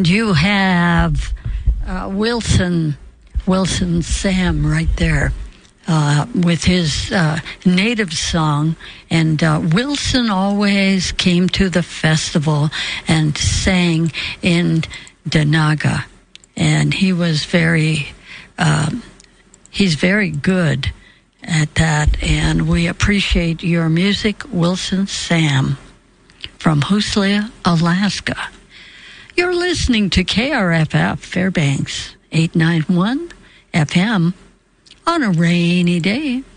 And you have Wilson Sam right there with his native song. And Wilson always came to the festival and sang in Danaga. And he was he's very good at that. And we appreciate your music, Wilson Sam from Huslia, Alaska. You're listening to KRFF Fairbanks 891 FM on a rainy day.